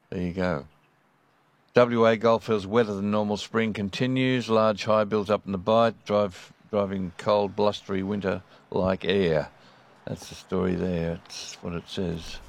There you go. WA Goldfields wetter than normal spring continues. Large high builds up in the Bight, driving cold, blustery winter like air. That's the story there. That's what it says.